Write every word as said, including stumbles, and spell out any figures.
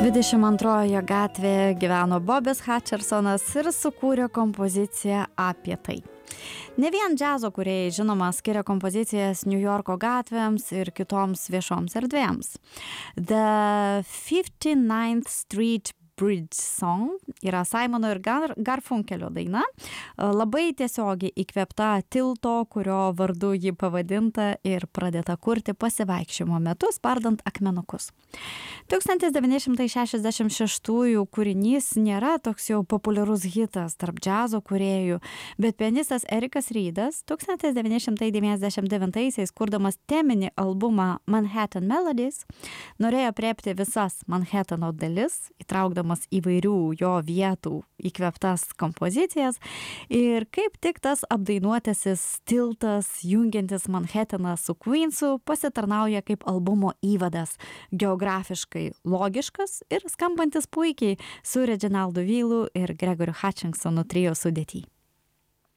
dvidešimt antrojoje gatvėje gyveno Bobis Hutchersonas ir sukūrė kompoziciją apie tai. Ne vien džiazo kūrėjai, žinoma, skiria kompozicijas Niujorko gatvėms ir kitoms viešoms erdvėms. The fifty-ninth Street Bridge Song yra Simono ir Gar Garfunkelio daina, labai tiesiogiai įkvėpta tilto, kurio vardu ji pavadinta ir pradėta kurti pasivaikščiojimo metu, spardant akmenukus. tūkstantis devyni šimtai šešiasdešimt šeštųjų kūrinys nėra toks jau populiarus hitas tarp džiazo kūrėjų, bet pianistas Erikas Rydas tūkstantis devyni šimtai devyniasdešimt devintaisiais kurdamas teminį albumą Manhattan Melodies norėjo aprėpti visas Manhattano dalis, įtraukdamas įvairių jo vietų įkvėptas kompozicijas ir kaip tik tas apdainuotasis tiltas jungiantis Manhattaną su Queensu pasitarnauja kaip albumo įvadas, geografiškai logiškas ir skambantis puikiai su Reginaldu Vylu ir Gregoriu Hutchinsonu trio sudėty.